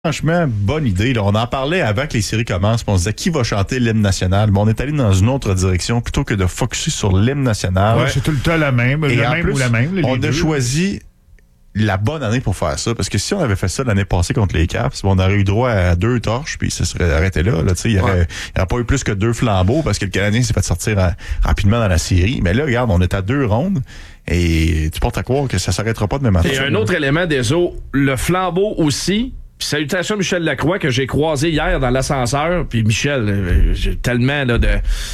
Franchement, bonne idée. Là. On en parlait avant que les séries commencent. On se disait qui va chanter l'hymne national. Mais on est allé dans une autre direction plutôt que de focusser sur l'hymne national. Ouais, c'est tout le temps la même. Et la en même plus, ou la même. On a choisi la bonne année pour faire ça. Parce que si on avait fait ça l'année passée contre les Caps, on aurait eu droit à 2 torches, puis ça serait arrêté là. Il n'y aurait pas eu plus que 2 flambeaux parce que le Canadien s'est fait sortir rapidement dans la série. Mais là, regarde, on est à 2 rondes. Et tu portes à croire que ça s'arrêtera pas de même façon. Et un autre élément des eaux, le flambeau aussi. Puis salutations à Michel Lacroix que j'ai croisé hier dans l'ascenseur. Puis Michel, j'ai tellement là,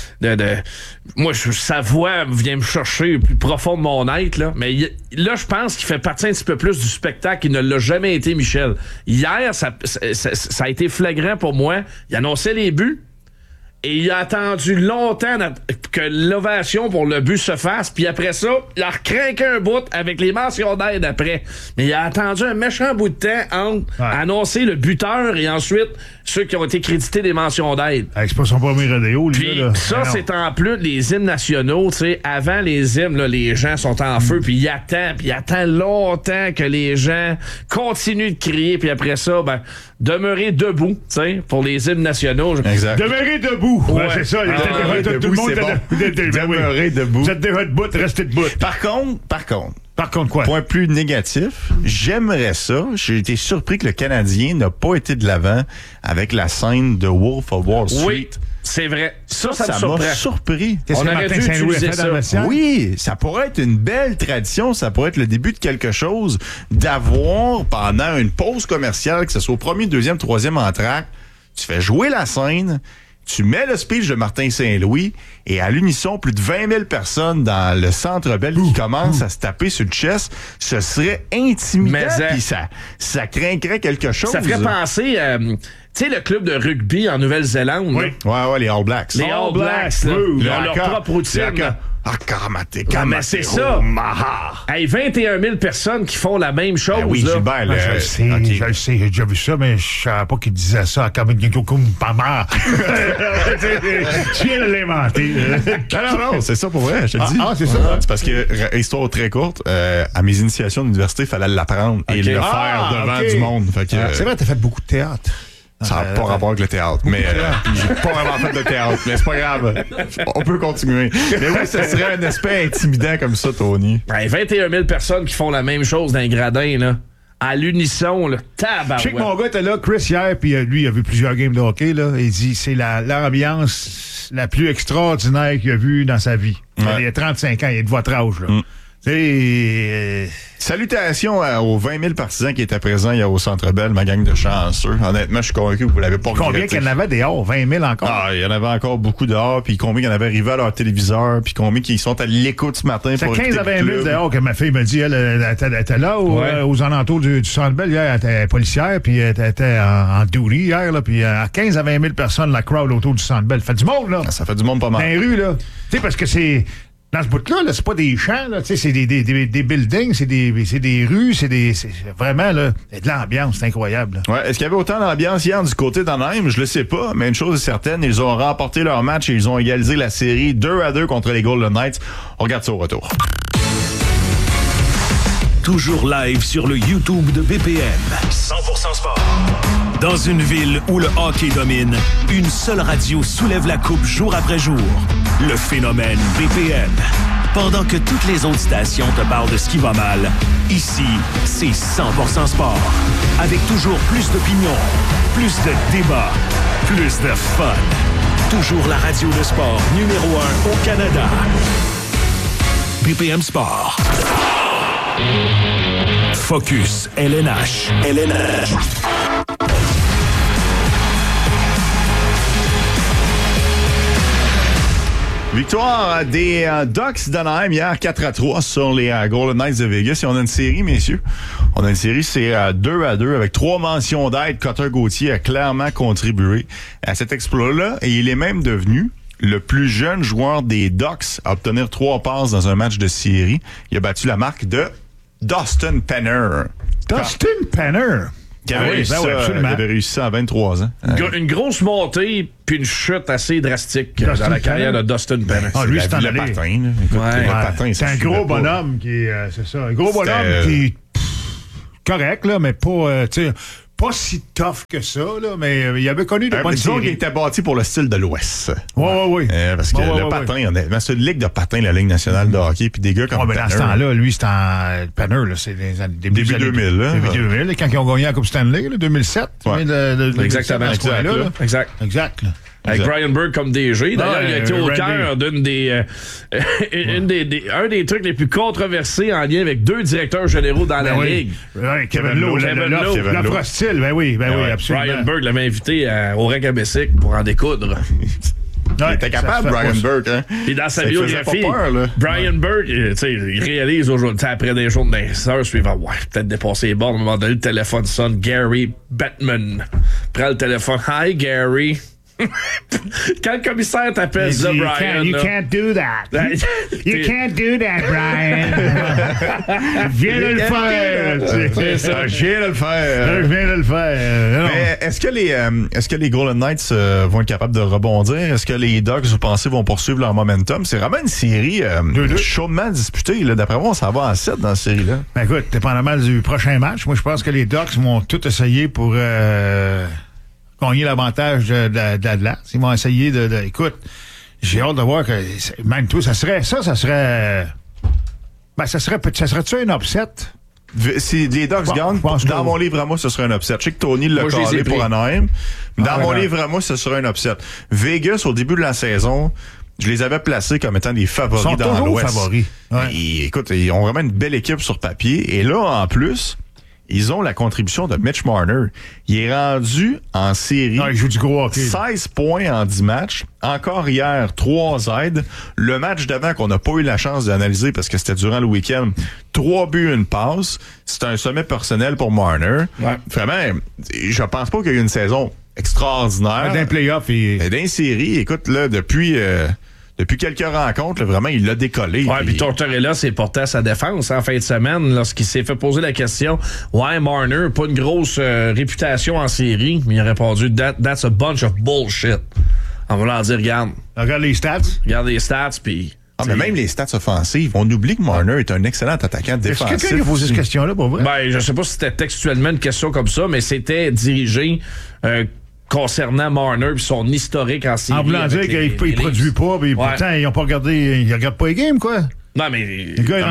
moi, sa voix vient me chercher au plus profond de mon être. Là. Mais là, je pense qu'il fait partie un petit peu plus du spectacle qu'il ne l'a jamais été, Michel. Hier, ça a été flagrant pour moi. Il annonçait les buts. Et il a attendu longtemps que l'ovation pour le but se fasse. Puis après ça, il a recrinqué un bout avec les mentions d'aide après. Mais il a attendu un méchant bout de temps entre annoncer le buteur et ensuite ceux qui ont été crédités des mentions d'aide. C'est pas son premier rodéo, lui. Puis là. ça, c'est en plus des hymnes nationaux. Tu sais, avant les hymnes, là, les gens sont en feu. Puis il attend longtemps que les gens continuent de crier. Puis après ça, demeurer debout, tu sais, pour les hymnes nationaux. Exact. Demeurer debout. Ouais. C'est ça. Demeurer Tout le debout, monde c'est bon. Demeurer debout. Vous êtes déjà debout, restez debout. Par contre. Par contre quoi? Point plus négatif, j'aimerais ça. J'ai été surpris que le Canadien n'a pas été de l'avant avec la scène de Wolf of Wall Street. Oui, c'est vrai. Ça m'a surpris. Qu'est-ce que Martin Saint-Louis a fait dans le vestiaire? Oui, ça pourrait être une belle tradition, ça pourrait être le début de quelque chose, d'avoir pendant une pause commerciale, que ce soit au premier, deuxième, troisième entracte, tu fais jouer la scène, tu mets le speech de Martin Saint-Louis et à l'unisson, plus de 20 000 personnes dans le Centre Bell qui commencent à se taper sur le chest. Ce serait intimidant puis ça craindrait quelque chose. Ça ferait penser... tu sais, le club de rugby en Nouvelle-Zélande. Oui. Ouais, les All Blacks. Les All Blacks, là. Ils ont leur propre routine. Mais c'est ça. Hey, 21 000 personnes qui font la même chose. Oui, là. Gilbert. Je le sais, j'ai déjà vu ça, mais je savais pas qu'il disait ça comme pas mal. Tu viens de l'inventer. Non, c'est ça pour vrai, je te le dis. C'est ça. C'est parce que, histoire très courte, à mes initiations d'université, il fallait l'apprendre et le faire devant du monde. Fait que, c'est vrai, t'as fait beaucoup de théâtre. Ça n'a pas rapport avec le théâtre, mais j'ai pas vraiment fait de théâtre, mais c'est pas grave. On peut continuer. Mais oui, ce serait un aspect intimidant comme ça, Tony. 21 000 personnes qui font la même chose dans un gradin, là. À l'unisson, là. Tabarouette. Je sais que mon gars était là, Chris, hier, puis lui, il a vu plusieurs games de hockey, là. Il dit c'est l'ambiance la plus extraordinaire qu'il a vue dans sa vie. Il a 35 ans, il est de votre âge, là. Salutations aux 20 000 partisans qui étaient présents hier au Centre Bell, ma gang de chanceux. Honnêtement, je suis convaincu que vous l'avez pas regretté. Combien qu'il y en avait dehors? 20 000 encore? Il y en avait encore beaucoup dehors, puis combien qu'il y en avait arrivé à leur téléviseur, puis combien qui sont à l'écoute ce matin pour écouter 15 à 20 000 dehors que ma fille me dit, elle était là aux alentours du Centre Bell hier, elle était policière, puis elle était en duty hier, là, puis 15 à 20 000 personnes, la crowd autour du Centre Bell. Ça fait du monde, là. Ça fait du monde pas mal. Dans les rues, là. Tu sais, parce que c'est... Dans ce bout-là, là, c'est pas des champs, là, c'est des buildings, c'est des rues, c'est vraiment, là, il y a de l'ambiance, c'est incroyable. Là. Ouais, est-ce qu'il y avait autant d'ambiance hier du côté d'Anaheim? Je le sais pas, mais une chose est certaine, ils ont remporté leur match et ils ont égalisé la série 2-2 contre les Golden Knights. On regarde ça au retour. Toujours live sur le YouTube de BPM. 100% sport. Dans une ville où le hockey domine, une seule radio soulève la coupe jour après jour. Le phénomène BPM. Pendant que toutes les autres stations te parlent de ce qui va mal, ici, c'est 100% sport. Avec toujours plus d'opinions, plus de débats, plus de fun. Toujours la radio de sport numéro 1 au Canada. BPM Sport. Focus LNH. Victoire des Ducks d'Anaheim hier 4-3 sur les Golden Knights de Vegas. Et on a une série, messieurs. On a une série, c'est 2-2 avec 3 mentions d'aide. Cotter Gauthier a clairement contribué à cet exploit-là. Et il est même devenu le plus jeune joueur des Ducks à obtenir 3 passes dans un match de série. Il a battu la marque de Dustin Penner. Dustin Penner? Qui avait réussi ça à 23 ans. Une grosse montée puis une chute assez drastique dans la carrière de Dustin Penner. Lui, c'est le patin. Le patin, c'est un gros bonhomme qui est... c'est ça. Un gros bonhomme qui est correct, là, mais pas... pas si tough que ça, là, mais il avait connu de bonnes disons qu'il séries. était bâti pour le style de l'Ouest. Oui. Parce que le patin, honnêtement, c'est une ligue de patin, la Ligue nationale de hockey, puis des gars comme mais dans ce temps-là, lui, c'était en Penner, là, c'est les années, début 2000. Là, début 2000, quand ils ont gagné la Coupe Stanley, là, 2007. Ouais. Exactement. Exact. Là. Avec Brian Burke comme DG. D'ailleurs, il a été au cœur d'un des trucs les plus controversés en lien avec 2 directeurs généraux dans la Ligue. Ouais, Kevin Lowe, l'offre hostile. Ben oui, absolument. Brian Burke l'avait invité au Rec à Bessic pour en découdre. Il était capable, Brian Burke. Hein? Puis dans sa biographie, peur, Brian Burke, il réalise aujourd'hui, après des jours de danseurs suivants, peut-être dépasser les bords. À un moment donné, le téléphone sonne. Gary Bettman prend le téléphone. Hi, Gary. Quand le commissaire t'appelle ça, Brian. You can't do that. You can't do that, Brian. Viens de le faire. C'est ça. Je viens de le faire. Mais est-ce que les Golden Knights vont être capables de rebondir? Est-ce que les Ducks, vous pensez, vont poursuivre leur momentum? C'est vraiment une série chaudement disputée. Là. D'après moi, on s'en va en 7 dans cette série-là. Ben écoute, dépendamment du prochain match, moi je pense que les Ducks vont tout essayer pour gagner l'avantage de Dallas. Ils vont essayer écoute, j'ai hâte de voir que même tout, ça serait. Ben, ça serait-tu un upset? Si les Ducks gagnent, dans mon livre à moi, ce serait un upset. Je sais que Tony l'a calé pour Anaheim. Dans mon livre à moi, ce serait un upset. Vegas, au début de la saison, je les avais placés comme étant des favoris dans l'Ouest. Ils sont toujours favoris. Ouais. Écoute, ils ont vraiment une belle équipe sur papier. Et là, en plus, ils ont la contribution de Mitch Marner. Il est rendu en série. Il joue du gros hockey. 16 points en 10 matchs. Encore hier, 3 aides. Le match d'avant qu'on n'a pas eu la chance d'analyser parce que c'était durant le week-end, 3 buts, 1 passe. C'est un sommet personnel pour Marner. Ouais. Vraiment, je pense pas qu'il y ait eu une saison extraordinaire. D'un playoff et d'un série. Écoute, là, depuis quelques rencontres, là, vraiment, il l'a décollé. Ouais, puis Tortorella s'est porté à sa défense en fin de semaine lorsqu'il s'est fait poser la question « Ouais, Marner, pas une grosse réputation en série. » Mais il a répondu « That's a bunch of bullshit. » En voulant dire « Regarde les stats, puis... » mais même les stats offensives, on oublie que Marner est un excellent attaquant défensif. Est-ce que quelqu'un a posé cette question-là pour vrai? Ben, je sais pas si c'était textuellement une question comme ça, mais c'était dirigé... concernant Marner et son historique en série. En voulant dire qu'il ne produit pas, mais pourtant, ils n'ont pas regardé. Ils regardent pas les games, quoi. Non, mais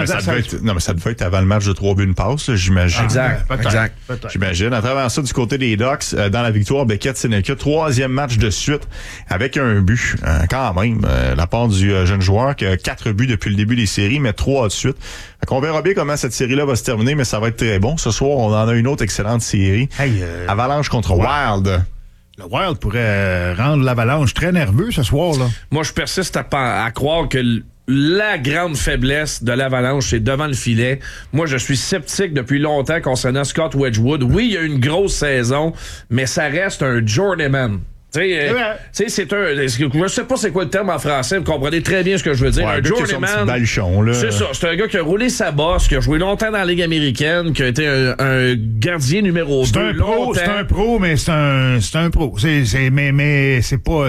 ça devait être avant le match de 3 buts, 1 passe, là, j'imagine. Exact. J'imagine. À travers ça, du côté des Ducks, dans la victoire, Beckett Senelka, 3e match de suite avec un but, quand même, la part du jeune joueur qui a 4 buts depuis le début des séries, mais 3 de suite. On verra bien comment cette série-là va se terminer, mais ça va être très bon. Ce soir, on en a une autre excellente série. Avalanche contre Wild. Le Wild pourrait rendre l'Avalanche très nerveux ce soir-là. Moi, je persiste à croire que la grande faiblesse de l'Avalanche, c'est devant le filet. Moi, je suis sceptique depuis longtemps concernant Scott Wedgwood. Oui, il y a une grosse saison, mais ça reste un journeyman. C'est je sais pas c'est quoi le terme en français, vous comprenez très bien ce que je veux dire. Ouais, un journeyman. C'est ça, c'est un gars qui a roulé sa bosse, qui a joué longtemps dans la Ligue américaine, qui a été un gardien numéro 2. C'est un pro, mais c'est un pro. Mais c'est pas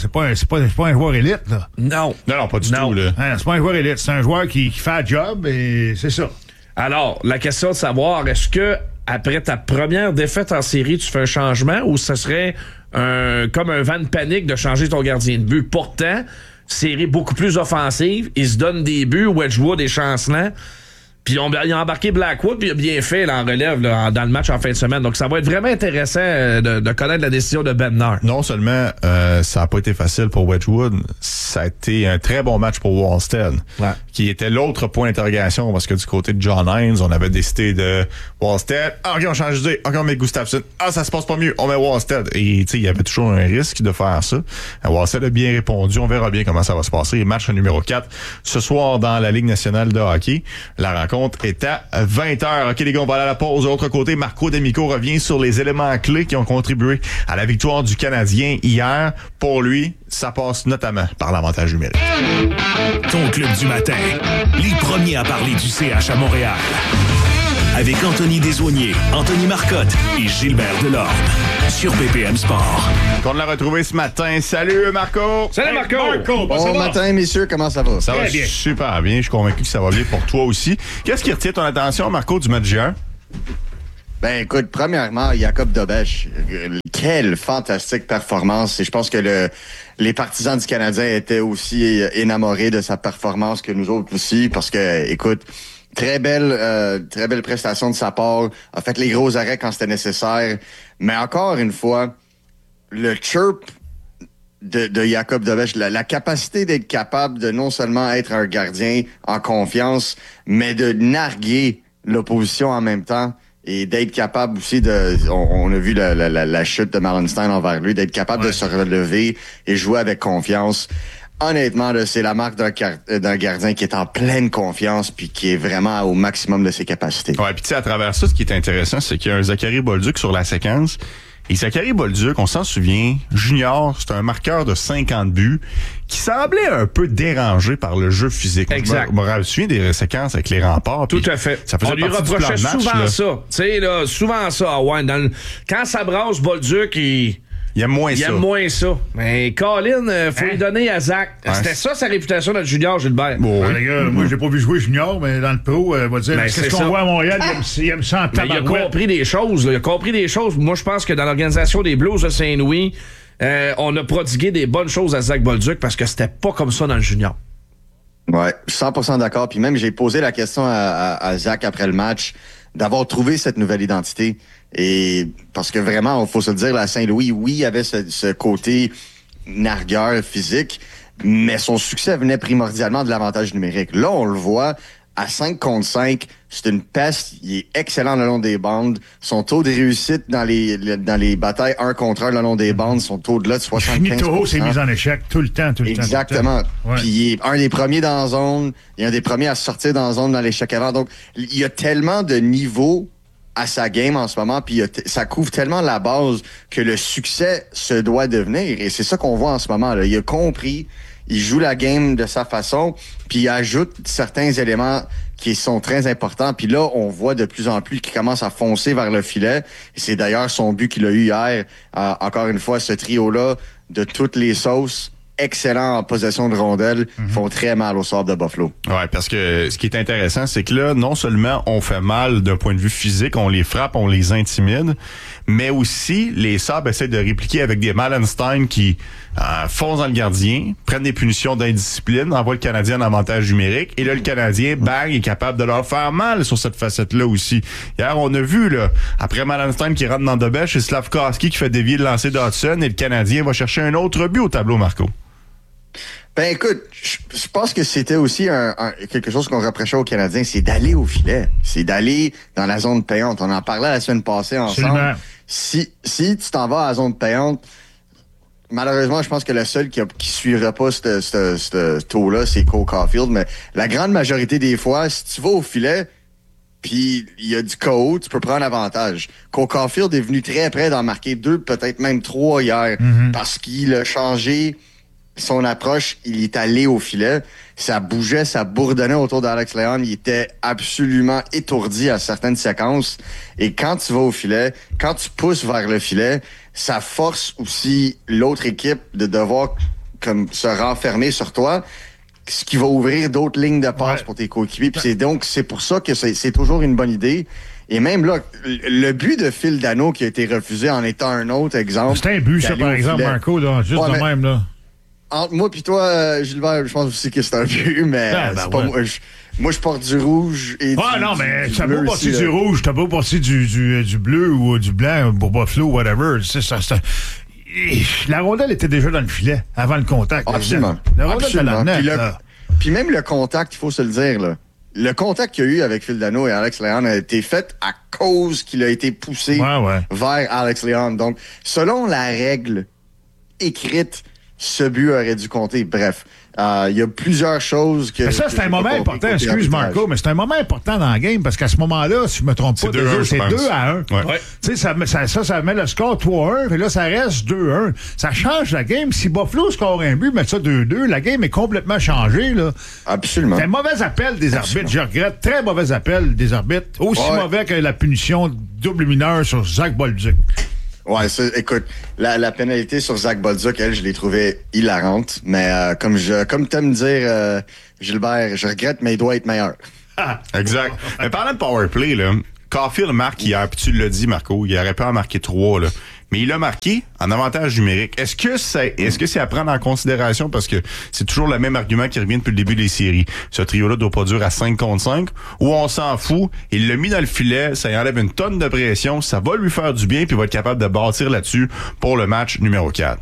un joueur élite, là. Non, pas du tout, là. C'est pas un joueur élite, c'est un joueur qui fait un job et c'est ça. Alors, la question de savoir, est-ce que après ta première défaite en série, tu fais un changement ou ce serait comme un vent de panique de changer ton gardien de but? Pourtant, série beaucoup plus offensive, il se donne des buts, Wedgwood est chancelant. Puis il a embarqué Blackwood, puis il a bien fait là, en relève là, dans le match en fin de semaine. Donc ça va être vraiment intéressant de connaître la décision de Bednar. Non seulement ça n'a pas été facile pour Wedgwood, ça a été un très bon match pour Wallstead, qui était l'autre point d'interrogation, parce que du côté de John Hines, on avait décidé de Wallstead. OK, on change d'idée. OK, on met Gustafsson. Ça se passe pas mieux. On met Wallstead. Et il y avait toujours un risque de faire ça. Wallstead a bien répondu. On verra bien comment ça va se passer. Match numéro 4 ce soir dans la Ligue nationale de hockey. La rencontre est à 20h. OK, les gars, on va aller à la pause. De l'autre côté, Marco D'Amico revient sur les éléments clés qui ont contribué à la victoire du Canadien hier. Pour lui, ça passe notamment par l'avantage numérique. Ton club du matin. Les premiers à parler du CH à Montréal. Avec Anthony Desaulniers, Anthony Marcotte et Gilbert Delorme. Sur BPM Sport. On l'a retrouvé ce matin. Salut Marco! Salut Marco! Bon matin, messieurs, comment ça va? Ça va bien. Super bien. Je suis convaincu que ça va bien pour toi aussi. Qu'est-ce qui retient ton attention, Marco, du match d'hier? Ben écoute, premièrement, Jakub Dobeš, quelle fantastique performance. Et je pense que les partisans du Canadien étaient aussi énamorés de sa performance que nous autres aussi, parce que, écoute, très belle prestation de sa part, a fait les gros arrêts quand c'était nécessaire. Mais encore une fois, le chirp de Jakub Dobeš, la capacité d'être capable de non seulement être un gardien en confiance, mais de narguer l'opposition en même temps et d'être capable aussi on a vu la chute de Malenstein envers lui, d'être capable de se relever et jouer avec confiance. Honnêtement, là, c'est la marque d'un gardien qui est en pleine confiance puis qui est vraiment au maximum de ses capacités. Ouais, puis tu sais, à travers ça, ce qui est intéressant, c'est qu'il y a un Zachary Bolduc sur la séquence. Et Zachary Bolduc, on s'en souvient, junior, c'est un marqueur de 50 buts qui semblait un peu dérangé par le jeu physique. Exact. Je me souviens des séquences avec les remparts. Tout à fait. Ça faisait on lui partie du plan reprochait de match, souvent là. ça. Tu sais, là, souvent ça. Ah ouais, quand ça brasse Bolduc, Il aime moins il ça. aime moins ça. Mais Colin, faut lui donner à Zach. Ouais. C'était ça sa réputation dans le junior, Gilbert. Bon, oui. Les gars, moi, je l'ai pas vu jouer junior, mais dans le pro, va dire, Ben, qu'est-ce c'est qu'on ça. voit à Montréal, il aime ça en Mais il a tabarouette. compris des choses. Là. Il a compris des choses. Moi, je pense que dans l'organisation des Blues de Saint-Louis, on a prodigué des bonnes choses à Zach Bolduc parce que c'était pas comme ça dans le junior. Ouais, je suis 100% d'accord. Puis même, j'ai posé la question à Zach après le match d'avoir trouvé cette nouvelle identité. Et parce que vraiment, il faut se le dire, à Saint-Louis, oui, il y avait ce côté nargueur physique, mais son succès venait primordialement de l'avantage numérique. Là, on le voit, à 5 contre 5, c'est une peste. Il est excellent le long des bandes. Son taux de réussite dans les batailles 1 contre 1 le long des bandes, son taux de 75%. Finito s'est mis en échec tout le temps. Exactement. Ouais. Puis il est un des premiers dans la zone. Il est un des premiers à sortir dans la zone dans l'échec avant. Donc, il y a tellement de niveaux à sa game en ce moment, puis ça couvre tellement la base que le succès se doit devenir. Et c'est ça qu'on voit en ce moment, là. Il a compris, il joue la game de sa façon, puis il ajoute certains éléments qui sont très importants. Puis là, on voit de plus en plus qu'il commence à foncer vers le filet. Et c'est d'ailleurs son but qu'il a eu hier. Encore une fois, ce trio-là, de toutes les sauces, excellent en possession de rondelles, font très mal au sort de Buffalo. Ouais, parce que ce qui est intéressant, c'est que là, non seulement on fait mal d'un point de vue physique, on les frappe, on les intimide, mais aussi les Sabres essaient de répliquer avec des Malenstein qui foncent dans le gardien, prennent des punitions d'indiscipline, envoient le Canadien en avantage numérique, et là, le Canadien, bang, est capable de leur faire mal sur cette facette-là aussi. Hier, on a vu, là, après Malenstein qui rentre dans Dobeš, c'est Slavkovski qui fait dévier le lancer d'Hudson, et le Canadien va chercher un autre but au tableau, Marco. Ben écoute, je pense que c'était aussi quelque chose qu'on reprochait aux Canadiens, c'est d'aller au filet, c'est d'aller dans la zone payante. On en parlait la semaine passée ensemble. Absolument. Si tu t'en vas à la zone payante, malheureusement, je pense que le seul qui suivra pas ce taux-là, c'est Cole Caulfield. Mais la grande majorité des fois, si tu vas au filet, puis il y a du KO, tu peux prendre avantage. Cole Caulfield est venu très près d'en marquer 2, peut-être même 3 hier, parce qu'il a changé son approche, il est allé au filet. Ça bougeait, ça bourdonnait autour d'Alex Leon. Il était absolument étourdi à certaines séquences. Et quand tu vas au filet, quand tu pousses vers le filet, ça force aussi l'autre équipe de devoir comme se renfermer sur toi, ce qui va ouvrir d'autres lignes de passe pour tes coéquipiers. Puis c'est pour ça que c'est toujours une bonne idée. Et même là, le but de Phil Dano qui a été refusé en étant un autre exemple. C'est un but, ça, par exemple, Marco, là, juste de même, là. Entre moi et toi, Gilbert, je pense aussi que c'est un but, mais c'est pas moi. Moi, je porte du rouge et non, mais ça peut partir du rouge, t'as pas parti du bleu ou du blanc pour Buffalo, whatever. La rondelle était déjà dans le filet avant le contact. Absolument. La rondelle était dans le net. Puis même le contact, il faut se le dire, là. Le contact qu'il y a eu avec Phil Dano et Alex Leon a été fait à cause qu'il a été poussé vers Alex Leon. Donc, selon la règle écrite, ce but aurait dû compter. Bref, il y a plusieurs choses que... Mais ça, c'est un moment important. Excuse, Marco, mais c'est un moment important dans la game parce qu'à ce moment-là, si je me trompe pas, c'est 2-1. Tu sais, ça met le score 3-1, et là, ça reste 2-1. Ça change la game. Si Buffalo score un but, met ça 2-2, la game est complètement changée, là. Absolument. C'est un mauvais appel des arbitres. Je regrette. Très mauvais appel des arbitres. Aussi mauvais que la punition double mineur sur Zach Bolduc. Ouais, écoute, la pénalité sur Zach Bolduc, elle, je l'ai trouvée hilarante. Mais comme t'aimes dire, Gilbert, je regrette, mais il doit être meilleur. Exact. Mais parlant de powerplay, là, Caulfield marque hier, puis tu l'as dit, Marco, il aurait pu en marquer 3, là. Mais il a marqué en avantage numérique. Est-ce que c'est à prendre en considération? Parce que c'est toujours le même argument qui revient depuis le début des séries. Ce trio-là doit pas durer à 5 contre 5, ou on s'en fout. Il l'a mis dans le filet, ça y enlève une tonne de pression, ça va lui faire du bien, puis il va être capable de bâtir là-dessus pour le match numéro 4.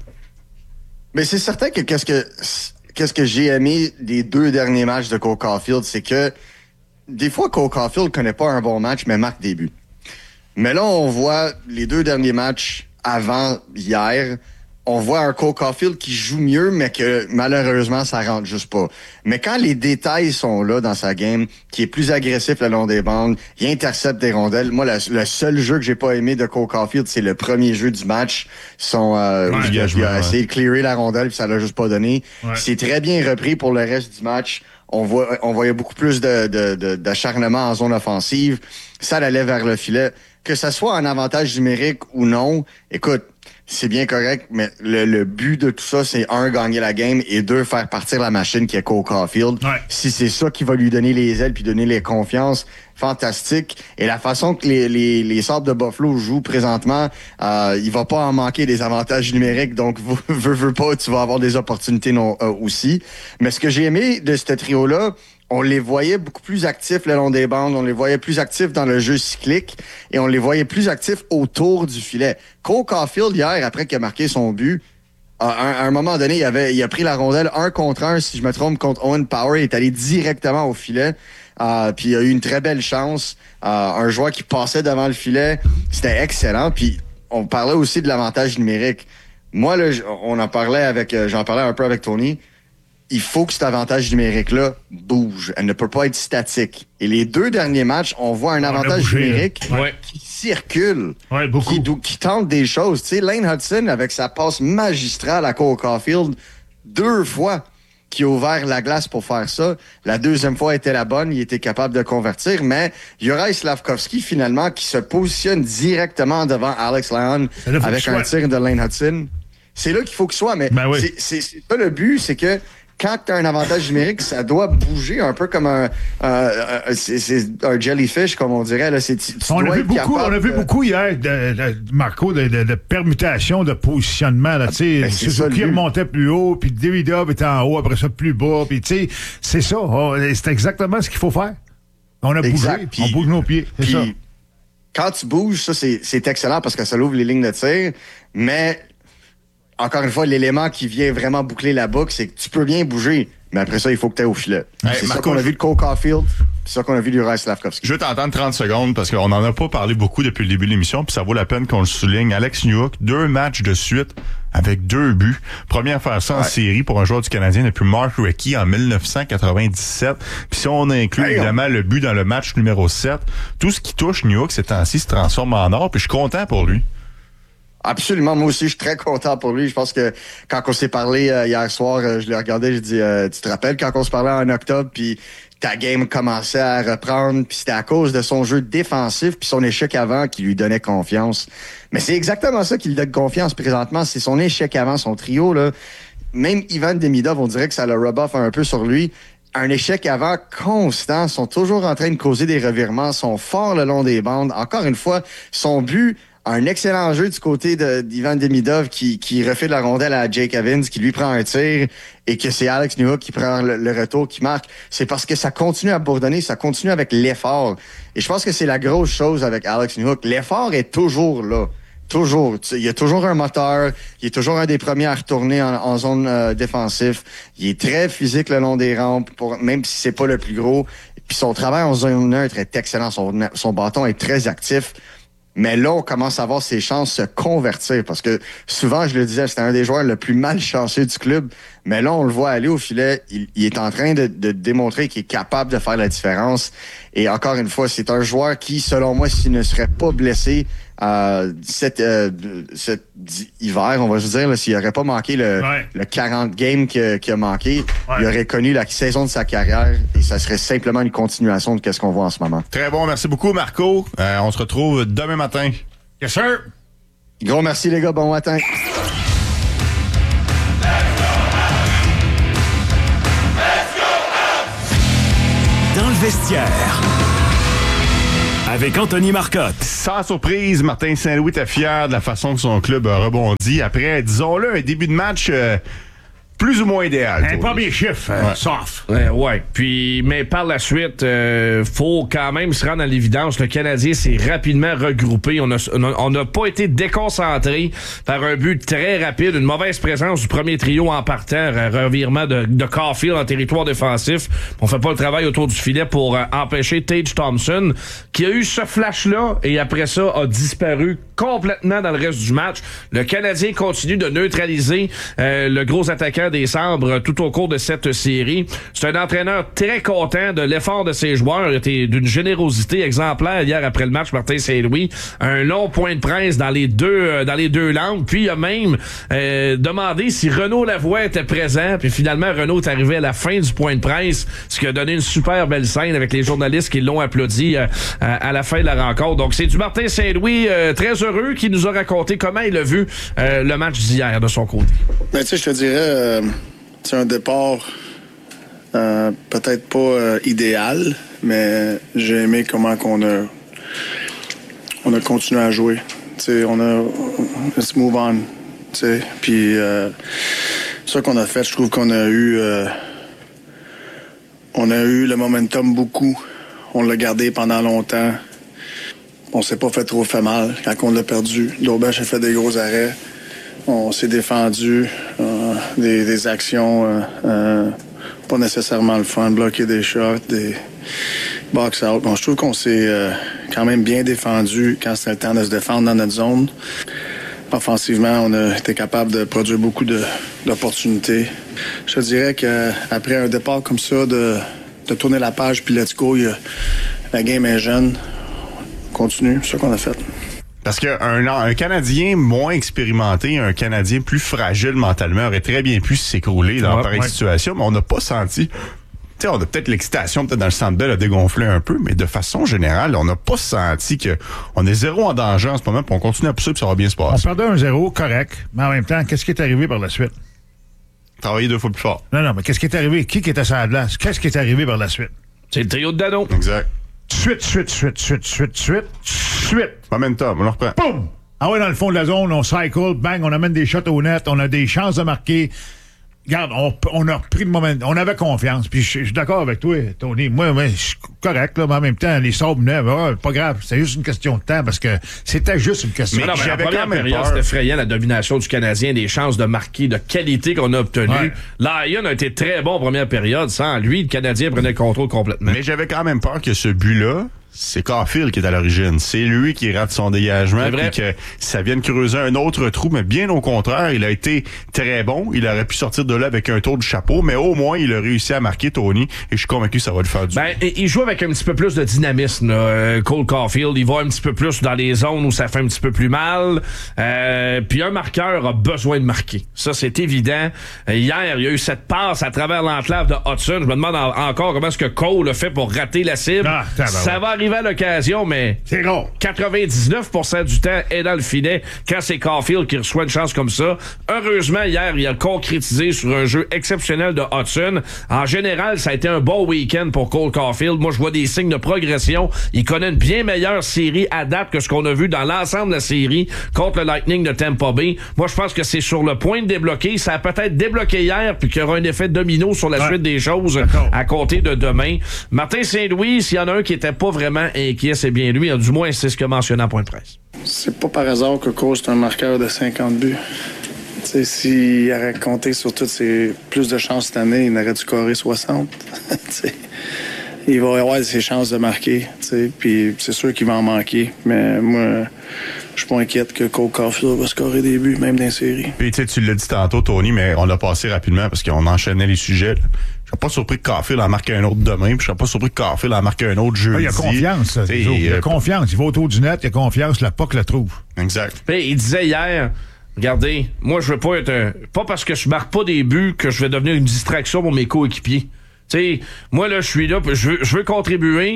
Mais c'est certain que qu'est-ce que j'ai aimé des 2 derniers matchs de Cole Caulfield, c'est que des fois, Cole Caulfield connaît pas un bon match, mais marque des buts. Mais là, on voit les 2 derniers matchs avant hier, on voit un Cole Caulfield qui joue mieux, mais que malheureusement, ça rentre juste pas. Mais quand les détails sont là dans sa game, qui est plus agressif le long des bandes, il intercepte des rondelles. Moi, le seul jeu que j'ai pas aimé de Cole Caulfield, c'est le premier jeu du match. Où il a essayé de clearer la rondelle, puis ça l'a juste pas donné. Ouais. C'est très bien repris pour le reste du match. On voyait beaucoup plus d'acharnement en zone offensive. Ça allait vers le filet. Que ça soit un avantage numérique ou non, écoute, c'est bien correct, mais le but de tout ça, c'est 1, gagner la game, et 2, faire partir la machine qui est Cole Caulfield. Ouais. Si c'est ça qui va lui donner les ailes puis donner les confiances, fantastique. Et la façon que les Sabres de Buffalo jouent présentement, il va pas en manquer des avantages numériques, donc veux pas, tu vas avoir des opportunités aussi. Mais ce que j'ai aimé de ce trio-là, on les voyait beaucoup plus actifs le long des bandes, on les voyait plus actifs dans le jeu cyclique, et on les voyait plus actifs autour du filet. Cole Caulfield, hier, après qu'il a marqué son but, à un moment donné, il a pris la rondelle 1 contre 1, si je me trompe, contre Owen Power, il est allé directement au filet, puis il a eu une très belle chance. Un joueur qui passait devant le filet, c'était excellent, puis on parlait aussi de l'avantage numérique. Moi, là, j'en parlais un peu avec Tony. Il faut que cet avantage numérique-là bouge. Elle ne peut pas être statique. Et les 2 derniers matchs, on voit un avantage numérique qui circule, qui tente des choses. Tu sais, Lane Hudson, avec sa passe magistrale à Cole Caulfield, 2 fois qui a ouvert la glace pour faire ça. La 2e fois était la bonne, il était capable de convertir, mais Juraj Slafkovský, finalement, qui se positionne directement devant Alex Lyon avec un tir de Lane Hudson. C'est là qu'il faut qu'il soit, mais c'est pas le but, c'est que quand tu as un avantage numérique, ça doit bouger un peu comme c'est un jellyfish, comme on dirait. Là. On a vu beaucoup hier, Marco, de permutations de positionnement. Là, Suzuki remontait plus haut, puis Davidov était en haut, après ça plus bas. Puis c'est ça. C'est exactement ce qu'il faut faire. On a bougé, on bouge nos pieds. C'est ça. Quand tu bouges, ça c'est excellent parce que ça ouvre les lignes de tir, mais encore une fois, l'élément qui vient vraiment boucler la boucle, c'est que tu peux bien bouger, mais après ça, il faut que tu aies au filet. C'est ça qu'on a vu de Cole Caulfield, c'est ça qu'on a vu du Juraj Slafkovský. Je veux t'entendre 30 secondes parce qu'on n'en a pas parlé beaucoup depuis le début de l'émission, puis ça vaut la peine qu'on le souligne. Alex Newhook, 2 matchs de suite avec 2 buts. Premier à faire ça en série pour un joueur du Canadien depuis Mark Recchi en 1997. Puis si on inclut évidemment le but dans le match numéro 7, tout ce qui touche Newhook ces temps-ci se transforme en or, puis je suis content pour lui. Absolument, moi aussi, je suis très content pour lui. Je pense que quand on s'est parlé hier soir, je l'ai regardé, j'ai dit, tu te rappelles quand on se parlait en octobre, puis ta game commençait à reprendre, puis c'était à cause de son jeu défensif, puis son échec avant qui lui donnait confiance. Mais c'est exactement ça qui lui donne confiance présentement, c'est son échec avant, son trio, là. Même Ivan Demidov, on dirait que ça le rub off un peu sur lui. Un échec avant constant, sont toujours en train de causer des revirements, sont forts le long des bandes. Encore une fois, son but, un excellent jeu du côté d'Ivan Demidov qui refait la rondelle à Jake Evans, qui lui prend un tir, et que c'est Alex Newhook qui prend le retour, qui marque. C'est parce que ça continue à bourdonner, ça continue avec l'effort. Et je pense que c'est la grosse chose avec Alex Newhook. L'effort est toujours là. Toujours. Il y a toujours un moteur. Il est toujours un des premiers à retourner en zone défensive. Il est très physique le long des rampes, même si c'est pas le plus gros. Puis son travail en zone neutre est excellent. Son bâton est très actif. Mais là, on commence à voir ses chances se convertir parce que souvent, je le disais, c'était un des joueurs le plus malchanceux du club. Mais là, on le voit aller au filet. Il est en train de démontrer qu'il est capable de faire la différence. Et encore une fois, c'est un joueur qui, selon moi, s'il ne serait pas blessé cet hiver, on va se dire, s'il n'aurait pas manqué le 40 games qu'il a manqué, il aurait connu la saison de sa carrière et ça serait simplement une continuation de ce qu'on voit en ce moment. Très bon, merci beaucoup Marco. On se retrouve demain matin. Yes sir! Gros merci les gars, bon matin. Dans le vestiaire, avec Anthony Marcotte. Sans surprise, Martin Saint-Louis était fier de la façon que son club a rebondi après, disons-le, un début de match plus ou moins idéal. Un premier chiffre, soft. Ouais. Puis, mais par la suite, faut quand même se rendre à l'évidence. Le Canadien s'est rapidement regroupé. On n'a pas été déconcentré par un but très rapide, une mauvaise présence du premier trio en partant, un revirement de Caulfield en territoire défensif. On fait pas le travail autour du filet pour empêcher Tage Thompson, qui a eu ce flash-là et après ça a disparu complètement dans le reste du match. Le Canadien continue de neutraliser le gros attaquant des Sabres tout au cours de cette série. C'est un entraîneur très content de l'effort de ses joueurs. Il était d'une générosité exemplaire hier après le match, Martin Saint-Louis. Un long point de presse dans les deux langues. Puis il a même demandé si Renaud Lavoie était présent. Puis finalement, Renaud est arrivé à la fin du point de presse, ce qui a donné une super belle scène avec les journalistes qui l'ont applaudi à la fin de la rencontre. Donc c'est du Martin Saint-Louis très heureux qui nous a raconté comment il a vu le match d'hier de son côté. Ben, tu sais, je te dirais, c'est un départ peut-être pas idéal, mais j'ai aimé comment on a continué à jouer. Tu sais, on a let's move on. Tu sais, puis ça qu'on a fait, je trouve qu'on a eu le momentum beaucoup. On l'a gardé pendant longtemps. On s'est pas fait trop mal quand on l'a perdu. L'Auberge a fait des gros arrêts. On s'est défendu, des actions pas nécessairement le fun, bloquer des shots, des box-out. Bon, je trouve qu'on s'est quand même bien défendu quand c'était le temps de se défendre dans notre zone. Offensivement, on a été capable de produire beaucoup d'opportunités. Je te dirais qu'après un départ comme ça, de tourner la page puis let's go, la game est jeune. On continue, c'est ça qu'on a fait. Parce qu'un Canadien moins expérimenté, un Canadien plus fragile mentalement aurait très bien pu s'écrouler dans pareille situation, mais on n'a pas senti. Tu sais, on a peut-être l'excitation, peut-être dans le Centre Bell a dégonflé un peu, mais de façon générale, on n'a pas senti qu'on est zéro en danger en ce moment, puis on continue à pousser, puis ça va bien se passer. On perdait 1-0, correct, mais en même temps, qu'est-ce qui est arrivé par la suite? Travailler 2 fois plus fort. Non, mais qu'est-ce qui est arrivé? Qui était sur la glace? Qu'est-ce qui est arrivé par la suite? C'est le trio de Dano. Exact. Suite. Momentum, on le reprend. Boum! Ah ouais, dans le fond de la zone, on cycle, bang, on amène des shots au net, on a des chances de marquer. Regarde, on a repris le moment, on avait confiance. Puis je suis d'accord avec toi, Tony. Moi, je suis correct, là, mais en même temps, les Sabres venaient, pas grave, c'est juste une question de temps parce que c'était juste une question. Mais non, mais la première période, c'était effrayant, la domination du Canadien, des chances de marquer de qualité qu'on a obtenues. Ouais. Lion a été très bon en première période. Sans lui, le Canadien prenait le contrôle complètement. Mais j'avais quand même peur que ce but-là, c'est Caulfield qui est à l'origine. C'est lui qui rate son dégagement puis que ça vienne creuser un autre trou, mais bien au contraire, il a été très bon. Il aurait pu sortir de là avec un tour de chapeau, mais au moins, il a réussi à marquer Tony et je suis convaincu que ça va le faire du bien. Il joue avec un petit peu plus de dynamisme, là, Cole Caulfield. Il va un petit peu plus dans les zones où ça fait un petit peu plus mal. Puis un marqueur a besoin de marquer. Ça, c'est évident. Hier, il y a eu cette passe à travers l'enclave de Hudson. Je me demande encore comment est-ce que Cole a fait pour rater la cible. Ça va arriver à l'occasion, mais c'est gros. 99% du temps est dans le filet quand c'est Caulfield qui reçoit une chance comme ça. Heureusement, hier, il a concrétisé sur un jeu exceptionnel de Hudson. En général, ça a été un bon week-end pour Cole Caulfield. Moi, je vois des signes de progression. Il connaît une bien meilleure série à date que ce qu'on a vu dans l'ensemble de la série contre le Lightning de Tampa Bay. Moi, je pense que c'est sur le point de débloquer. Ça a peut-être débloqué hier, puis qu'il y aura un effet domino sur la suite des choses à compter de demain. Martin Saint-Louis, s'il y en a un qui était pas vraiment inquiet, c'est bien lui. Du moins, c'est ce qu'il a mentionné en point de presse. C'est pas par hasard que Cole, c'est un marqueur de 50 buts. T'sais, s'il aurait compté sur toutes ses plus de chances cette année, il aurait dû scorer 60. Il va avoir ses chances de marquer. Puis c'est sûr qu'il va en manquer. Mais moi, je suis pas inquiète que Cole Caulfield va scorer des buts, même dans les séries. Puis tu l'as dit tantôt, Tony, mais on l'a passé rapidement parce qu'on enchaînait les sujets. Je serais pas surpris que Caulfield en marque un autre demain, puis je serais pas surpris que Caulfield en marque un autre jeudi. Il a confiance, il a confiance. Il va autour du net, il a confiance, la POC le trouve. Exact. Puis il disait hier, regardez, moi je veux pas être pas parce que je marque pas des buts que je vais devenir une distraction pour mes coéquipiers. Tu sais, moi là je suis là, je veux contribuer,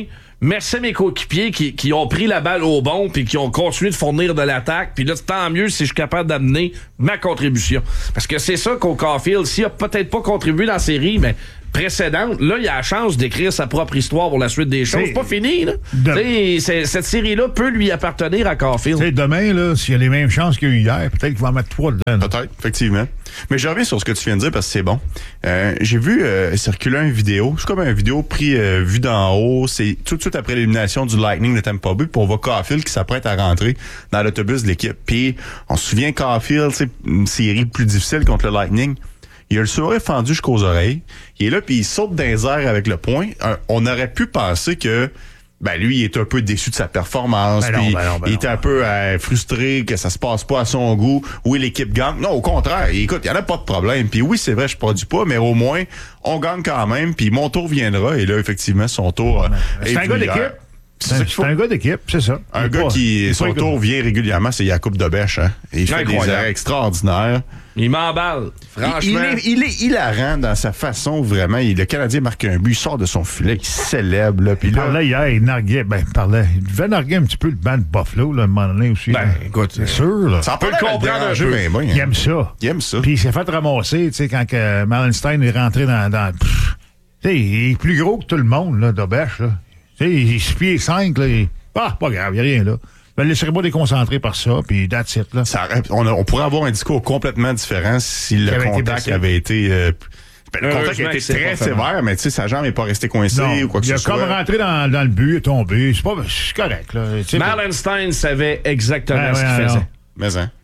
merci à mes coéquipiers qui ont pris la balle au bon puis qui ont continué de fournir de l'attaque. Puis là, tant mieux si je suis capable d'amener ma contribution. Parce que c'est ça qu'au Caulfield, s'il a peut-être pas contribué dans la série, mais précédente, là, il a la chance d'écrire sa propre histoire pour la suite des choses. C'est pas fini, là. Cette série-là peut lui appartenir à Caulfield. Demain, là, s'il y a les mêmes chances qu'il y a eu hier, peut-être qu'il va en mettre 3 dedans. Peut-être, effectivement. Mais je reviens sur ce que tu viens de dire parce que c'est bon. J'ai vu circuler une vidéo. C'est comme une vidéo vue d'en haut. C'est tout de suite après l'élimination du Lightning de Tampa Bay. Puis on voit Caulfield qui s'apprête à rentrer dans l'autobus de l'équipe. Puis on se souvient Caulfield, c'est une série plus difficile contre le Lightning. Il a le sourire fendu jusqu'aux oreilles. Il est là, puis il saute dans les airs avec le poing. On aurait pu penser que lui, il est un peu déçu de sa performance. Il était un peu frustré que ça se passe pas à son goût. Oui, l'équipe gagne. Non, au contraire. Écoute, il y en a pas de problème. Puis oui, c'est vrai, je produis pas, mais au moins, on gagne quand même. Puis mon tour viendra. Et là, effectivement, son tour c'est un gars d'équipe. C'est un gars d'équipe, c'est ça. Un gars qui, son tour vient régulièrement, c'est Jakub Dobeš. Hein? Et il fait des arrêts extraordinaires. Il m'emballe, franchement. Il est hilarant dans sa façon, vraiment. Le Canadien marque un but, il sort de son filet, il célèbre. Là, il parlait hier, il narguait. Il devait narguer un petit peu le banc de Buffalo, là, à un moment donné aussi. Écoute, c'est sûr. Là. Ça peut le comprendre un peu. Il aime ça. Il aime ça. Puis il s'est fait ramasser, tu sais, quand Marlenstein est rentré dans tu sais, il est plus gros que tout le monde, là, Dobeš, là. Tu sais, il est 6 pieds 5, là. Pas grave, il n'y a rien là. Ben, laisserai-moi déconcentrer par ça, puis that's it, là. On pourrait avoir un discours complètement différent si le contact avait été... le contact a été très sévère, mais tu sais, sa jambe n'est pas restée coincée ou quoi que ce soit. Il a comme rentré dans le but, il est tombé. C'est correct, là. Marlenstein savait exactement ce qu'il faisait. Mais hein.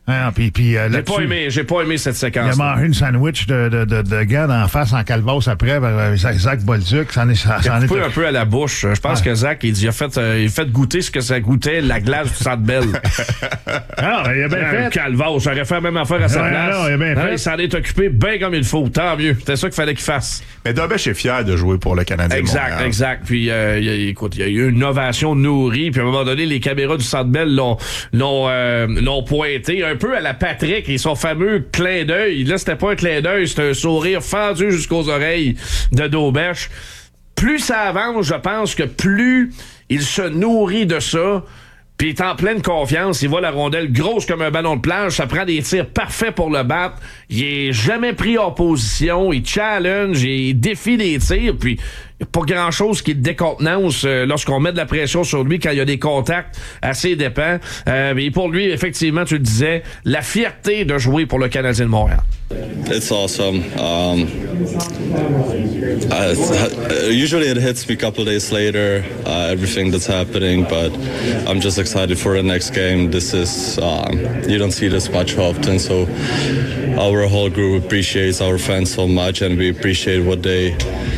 J'ai pas aimé cette séquence. Il a mangé une sandwich de gars en face en calvasse après avec Zach Bolduc. Il a coupé un peu à la bouche. Je pense que Zach, il a fait goûter ce que ça goûtait, la glace du Centre Bell. Non, il a bien fait. Calvasse, j'aurais fait la même affaire à sa place. Non, il a bien fait. Il s'en est occupé bien comme il faut. Tant mieux. C'était ça qu'il fallait qu'il fasse. Mais Dobeš est fier de jouer pour le Canadien. Exact. Puis, écoute, il y a eu une ovation nourrie. Puis, à un moment donné, les caméras du Centre Bell l'ont pointé un peu à la Patrick et son fameux clin d'œil. Là, c'était pas un clin d'œil, c'était un sourire fendu jusqu'aux oreilles de Dobeš. Plus ça avance, je pense que plus il se nourrit de ça. Puis il est en pleine confiance, il voit la rondelle grosse comme un ballon de plage, ça prend des tirs parfaits pour le battre. Il est jamais pris en position, il challenge, il défie des tirs, puis il n'y a pas grand-chose qui le décontenance lorsqu'on met de la pression sur lui quand il y a des contacts assez dépens. Mais pour lui, effectivement, tu le disais, la fierté de jouer pour le Canadien de Montréal. It's awesome. Usually it hits me a couple days later, everything that's happening, but I'm just excited for the next game. This is, you don't see this much often, so our whole group appreciates our fans so much, and we appreciate what they,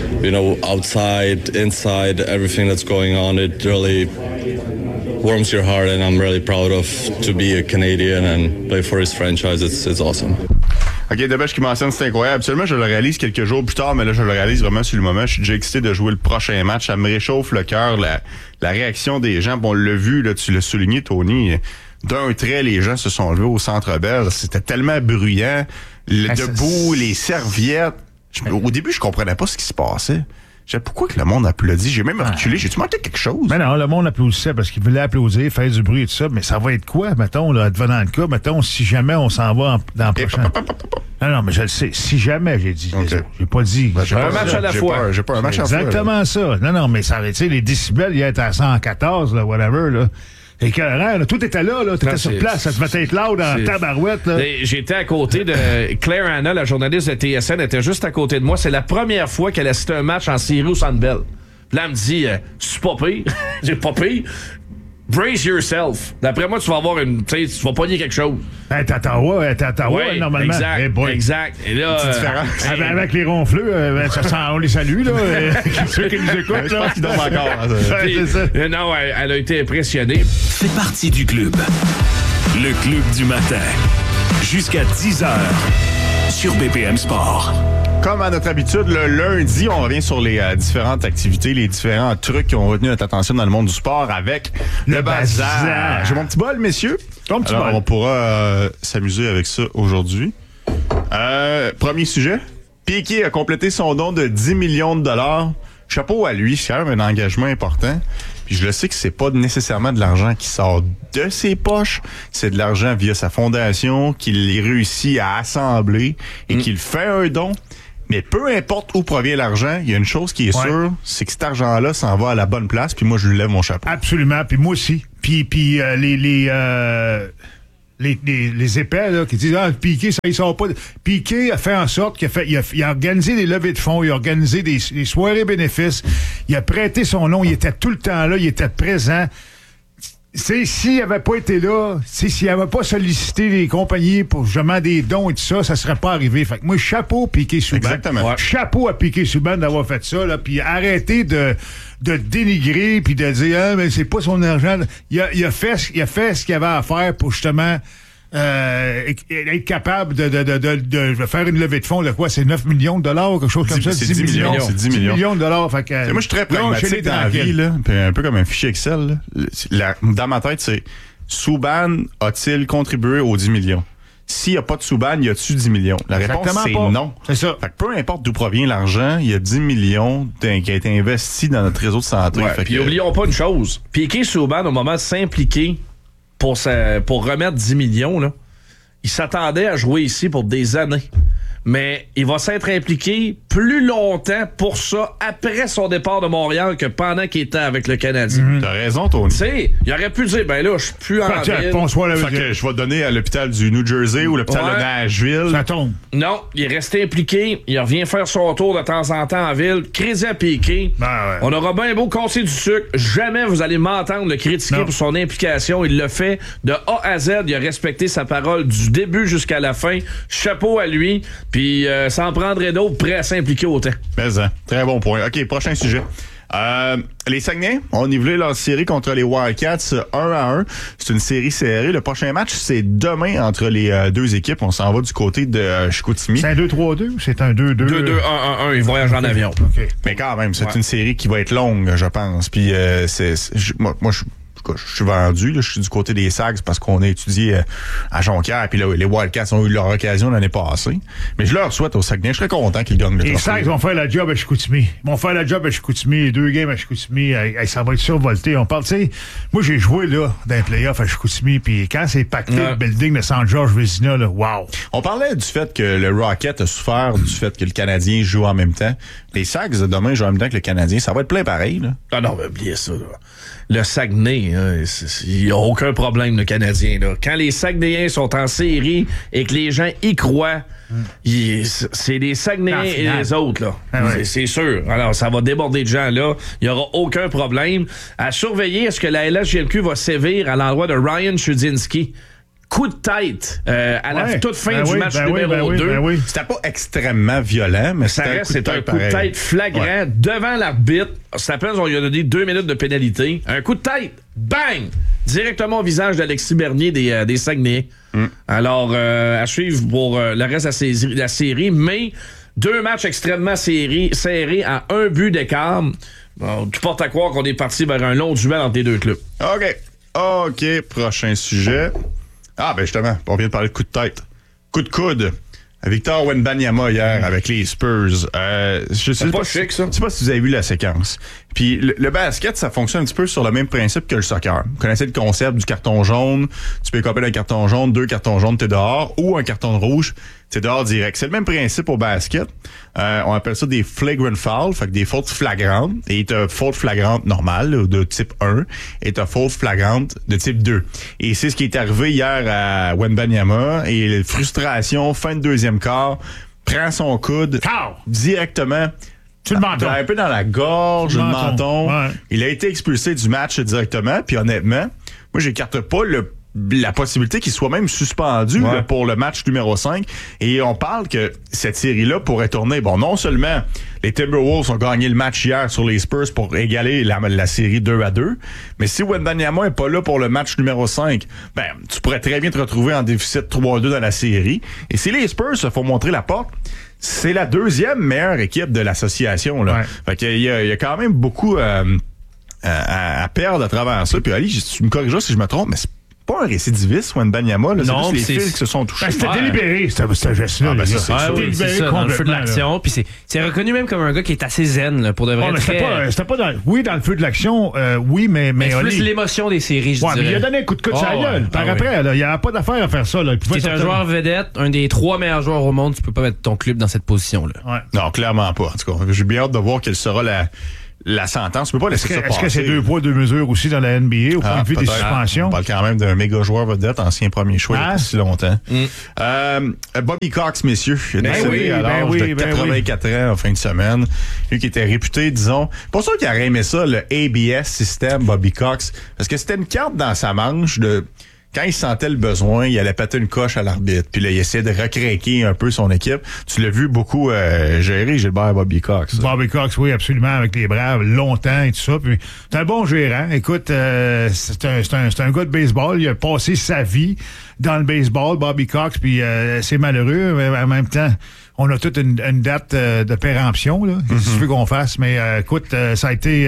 outside, inside, everything that's going on. It really warms your heart, and I'm really proud to be a Canadian and play for his franchise. It's awesome. OK, Dobeš qui mentionne, c'est incroyable. Absolument, je le réalise quelques jours plus tard, mais là, je le réalise vraiment sur le moment. Je suis déjà excité de jouer le prochain match. Ça me réchauffe le cœur, la réaction des gens. Bon, on l'a vu, là, tu l'as souligné, Tony. D'un trait, les gens se sont levés au Centre Bell. C'était tellement bruyant. Debout, les serviettes. Au début, je comprenais pas ce qui se passait. Je disais, pourquoi que le monde applaudit? J'ai même reculé. J'ai-tu manqué quelque chose? Mais non, le monde applaudissait parce qu'il voulait applaudir, faire du bruit et tout ça. Mais ça va être quoi, mettons, là, devenant le cas? Mettons, si jamais on s'en va dans le prochain... Non, mais je le sais. Si jamais, j'ai dit. Okay. J'ai pas dit. J'ai pas un match à la fois. J'ai pas un match à la fois. Exactement ça. Non, mais ça, tu sais, les décibels, il était à 114, là, whatever, là. Et carrément, là, tout était là, t'étais sur place, ça devait être loud en tabarouette. Là. J'étais à côté de Claire Hanna, la journaliste de TSN, était juste à côté de moi. C'est la première fois qu'elle assistait un match en série au Centre Bell. Puis là, elle me dit, c'est pas pire. J'ai pas pire. Brace yourself. D'après moi, tu vas avoir tu vas pogner quelque chose. T'es Ottawa, normalement. Exact. Et là, avec les ronfleux, on les salue, là. Ceux qui nous écoutent, je pense qu'ils dorment encore. Non, elle a été impressionnée. Fais partie du club. Le club du matin. Jusqu'à 10h. Sur BPM Sport. Comme à notre habitude, le lundi, on revient sur les différentes activités, les différents trucs qui ont retenu notre attention dans le monde du sport avec le bazar. J'ai mon petit bol, messieurs. Alors, on pourra s'amuser avec ça aujourd'hui. Premier sujet. Piqué a complété son don de 10 millions de dollars. Chapeau à lui, c'est quand même un engagement important. Puis je le sais que c'est pas nécessairement de l'argent qui sort de ses poches, c'est de l'argent via sa fondation qu'il réussit à assembler et qu'il fait un don. Mais peu importe où provient l'argent, il y a une chose qui est sûre, c'est que cet argent-là s'en va à la bonne place, puis moi, je lui lève mon chapeau. Absolument, puis moi aussi. Puis les épais là, qui disent Piqué, ça il sort pas. Piqué a fait en sorte qu'il a organisé des levées de fonds, il a organisé des soirées bénéfices, il a prêté son nom, il était tout le temps là, il était présent. S'il n'avait pas été là, s'il n'avait pas sollicité les compagnies pour justement des dons et tout ça, ça serait pas arrivé. Fait que moi, chapeau Piqué Souban. Exactement. Ouais. Chapeau à Piqué Souban d'avoir fait ça, là, puis arrêtez de dénigrer puis de dire mais c'est pas son argent. Il a fait ce qu'il avait à faire pour justement être capable de faire une levée de fonds, là, quoi, c'est 9 millions de dollars, quelque chose comme ça, 10 millions. C'est 10 millions de dollars. Fait que, moi, je suis très pragmatique dans la vie, là, un peu comme un fichier Excel. Là. Dans ma tête, c'est Souban a-t-il contribué aux 10 millions? S'il n'y a pas de Souban, y a-tu 10 millions? La réponse, c'est non. C'est ça. Fait que peu importe d'où provient l'argent, il y a 10 millions qui a été investi dans notre réseau de santé. Puis oublions pas une chose. Piqué Souban, au moment de s'impliquer pour remettre 10 millions, là, il s'attendait à jouer ici pour des années. Mais il va s'être impliqué plus longtemps pour ça après son départ de Montréal que pendant qu'il était avec le Canadien. T'as raison, Tony. Tu sais, il aurait pu dire, ben là, je suis plus en ville. Bonsoir, fait que je vais donner à l'hôpital du New Jersey ou l'hôpital de Nashville. Ça tombe. Non, il est resté impliqué. Il revient faire son tour de temps en temps en ville. Crédit à Piqué. On aura bien beau casser du sucre. Jamais vous allez m'entendre le critiquer pour son implication. Il le fait de A à Z. Il a respecté sa parole du début jusqu'à la fin. Chapeau à lui. Puis, ça en prendrait d'autres prêts à s'impliquer autant. Mais très bon point. OK, prochain sujet. Les Saguenay ont nivelé leur série contre les Wildcats 1-1. C'est une série serrée. Le prochain match, c'est demain entre les deux équipes. On s'en va du côté de Chicoutimi. C'est un 2-3-2 ou c'est un 2-2? 2-2-1-1-1. Ils voyagent en avion. Okay. Mais quand même, c'est une série qui va être longue, je pense. Puis, moi, je suis vendu, là, je suis du côté des Sags parce qu'on a étudié à Jonquière, puis là, les Wildcats ont eu leur occasion l'année passée. Mais je leur souhaite au Saguenay, je serais content qu'ils gagnent le trophée. Les Sags vont faire la job à Chicoutimi. Ils vont faire la job à Chicoutimi, les 2 games à Chicoutimi, ça va être survolté. On parle, tu sais, moi j'ai joué là dans les playoffs à Chicoutimi, puis quand c'est pacté le building de San George Vezina, là, wow. On parlait du fait que le Rocket a souffert du fait que le Canadien joue en même temps. Les Sags, demain, jouent en même temps que le Canadien. Ça va être plein pareil, là. Ah non, mais oubliez ça, là. Le Saguenay, il n'y a aucun problème, le Canadien. Là. Quand les Saguenayens sont en série et que les gens y croient, c'est les Saguenayens et les autres. Là. C'est sûr. Alors, ça va déborder de gens là. Il n'y aura aucun problème. À surveiller, est-ce que la LHJMQ va sévir à l'endroit de Ryan Chudzinski? Coup de tête à la toute fin du match numéro 2. C'était pas extrêmement violent, mais ça reste, c'est un coup de tête flagrant devant l'arbitre. Ça peine, on lui a donné 2 minutes de pénalité. Un coup de tête, bang! Directement au visage d'Alexis Bernier des Saguenayens. Alors, à suivre pour le reste de la série, mais 2 matchs extrêmement serrés à 1 but d'écart. Bon, tu portes à croire qu'on est parti vers un long duel entre les deux clubs. OK, prochain sujet. Ah, ben justement, on vient de parler de coup de tête. Coup de coude. Victor Wembanyama hier avec les Spurs. Je sais pas chic, ça. Je sais pas si vous avez vu la séquence. Puis le basket, ça fonctionne un petit peu sur le même principe que le soccer. Vous connaissez le concept du carton jaune. Tu peux écoper un carton jaune, 2 cartons jaunes, t'es dehors. Ou un carton rouge, t'es dehors direct. C'est le même principe au basket. On appelle ça des flagrant fouls, fait que des fautes flagrantes. Et t'as faute flagrante normale, de type 1. Et t'as faute flagrante de type 2. Et c'est ce qui est arrivé hier à Wembanyama. Et frustration, fin de deuxième quart, prend son coude directement... Tu le menton. Un peu dans la gorge, le menton. Ouais. Il a été expulsé du match directement. Puis honnêtement, moi, j'écarte pas la possibilité qu'il soit même suspendu là, pour le match numéro 5. Et on parle que cette série-là pourrait tourner. Bon, non seulement les Timberwolves ont gagné le match hier sur les Spurs pour égaler la série 2-2, mais si Wembanyama est pas là pour le match numéro 5, ben tu pourrais très bien te retrouver en déficit 3-2 dans la série. Et si les Spurs se font montrer la porte, c'est la 2e meilleure équipe de l'association. Là. Fait qu'il y a quand même beaucoup à perdre à travers ça. Puis Ali, tu me corrigeras si je me trompe, mais c'est pas un récidiviste, Wembanyama, là. Non, c'est juste les c'est- fils qui se sont touchés. Ben, c'était délibéré, ce geste-là. Ah, ben, les ça, gars. c'est Ah sûr. oui, c'est Délibéré ça, dans le feu de complètement, là. l'action. Puis c'est reconnu même comme un gars qui est assez zen, là, pour de vrai. Ouais, mais très- c'était pas dans, oui, dans le feu de l'action, oui, mais mais c'est Oli- plus l'émotion des séries, je Ouais, mais il a dirais. donné un coup de coude sur la Oh, gueule. ouais. Par Ah, après, là, il n'y a pas d'affaire à faire ça. Là. Il pouvait T'es un sortir- joueur vedette, un des 3 meilleurs joueurs au monde, tu peux pas mettre ton club dans cette position-là. Ouais. Non, clairement pas. En tout cas, j'ai bien hâte de voir quelle sera la sentence. Tu peux pas laisser ça Est-ce passer. que c'est 2 poids, 2 mesures aussi dans la NBA au point de vue des peut-être. suspensions? On parle quand même d'un méga joueur vedette, ancien premier choix il y a Hein? pas si longtemps. Bobby Cox, messieurs, il est décédé oui, à l'âge ben oui, de ben 84 ans en fin de semaine. Lui qui était réputé, disons, pas sûr qu'il aurait aimé ça, le ABS système, Bobby Cox, parce que c'était une carte dans sa manche de... Quand il sentait le besoin, il allait péter une coche à l'arbitre. Puis là, il essayait de recraquer un peu son équipe. Tu l'as vu beaucoup gérer, Gilbert Bobby Cox. Bobby Cox, oui, absolument, avec les Braves, longtemps et tout ça. Puis, c'est un bon gérant. Écoute, c'est un gars de baseball. Il a passé sa vie dans le baseball, Bobby Cox, puis c'est malheureux, mais en même temps, on a toute une date de péremption, là. Qu'est-ce que tu veux qu'on fasse? Mais écoute, ça a été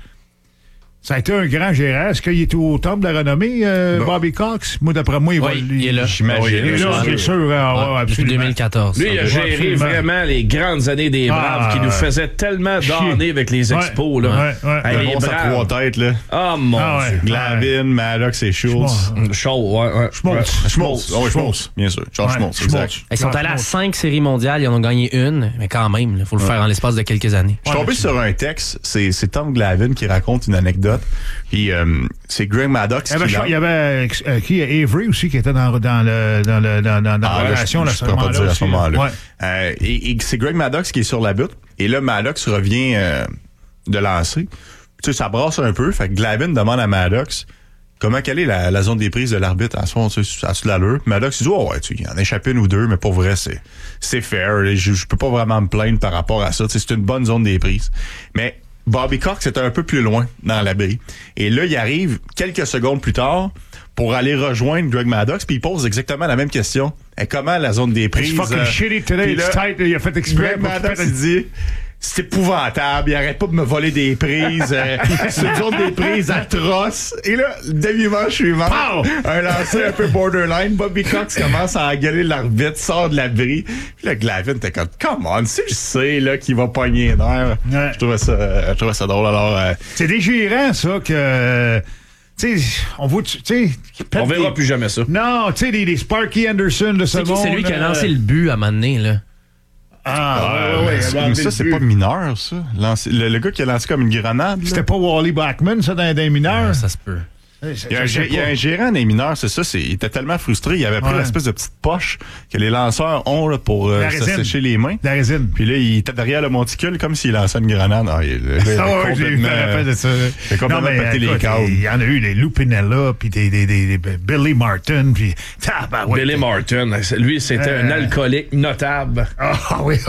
un grand gérant. Est-ce qu'il est au temple de la renommée, Bobby Cox? Moi, d'après moi, il va... Oui, il est là. J'imagine. Il est là, c'est sûr. Ah, ouais, Depuis absolument. 2014. Lui, il a géré absolument. vraiment les grandes années des Braves qui nous faisaient tellement donner avec les expos. Là. Ouais. Hey, Le les bon, ça Braves. 3 têtes, là. Ah, mon Ah, ouais. Dieu. Glavine, Maddox et Schultz. Chaud, ouais. Schmoltz. Oh, oui, Schmoltz, bien sûr. Charles Schmoltz, exact. Ils sont allés à 5 séries mondiales, ils en ont gagné une, mais quand même, il faut le faire en l'espace de quelques années. Je suis tombé sur un texte, c'est Tom Glavine qui raconte une anecdote. Puis c'est Greg Maddox Il y avait qui? Avery aussi qui était dans la relation je à ce pourrais pas moment-là. dire à aussi, ce moment-là. Ouais. Et c'est Greg Maddox qui est sur la butte. Et là, Maddox revient de lancer. Tu sais, ça brasse un peu. Fait que Glavine demande à Maddox comment quelle est la zone des prises de l'arbitre à son, tu sais, à de l'allure. Maddox il dit, oh ouais, tu en échappe une ou deux, mais pour vrai, c'est fair. Je peux pas vraiment me plaindre par rapport à ça. Tu sais, c'est une bonne zone des prises. Mais Bobby Cox était un peu plus loin dans l'abri. Et là, il arrive quelques secondes plus tard pour aller rejoindre Greg Maddox, puis il pose exactement la même question. Et comment la zone des prises... It's fucking shitty today, puis là, it's tight. Il a fait exprès. Greg Maddox, il dit... C'est épouvantable, il arrête pas de me voler des prises. C'est une zone des prises atroce. Et là, demi-manche suivante, un lancer un peu borderline. Bobby Cox commence à engueuler l'arbitre, sort de l'abri. Puis là, Glavine était comme, come on, tu sais là qu'il va pogner l'air. Ouais. Je trouvais ça drôle. Alors, C'est dégérant, ça, que... Tu sais, on voit... Tu sais... On verra plus jamais ça. Non, tu sais, les Sparky Anderson de ce C'est qui, monde... c'est lui qui a lancé le but à un moment donné, là. mais ça, c'est pas mineur, ça. Le gars qui a lancé comme une grenade. Là. C'était pas Wally Blackman, ça, dans les mineurs? Ça se peut. Il y a un gérant des mineurs, c'est ça. Il était tellement frustré. Il avait pris l'espèce de petite poche que les lanceurs ont là, pour se sécher les mains. La résine. Puis là, il était derrière le monticule comme s'il lançait une grenade. J'ai eu fait de ça. Il a complètement pété les câbles. Il y en a eu des Lou Pinella, puis des Billy Martin, puis... Billy Martin, lui, c'était un alcoolique notable. Ah oui.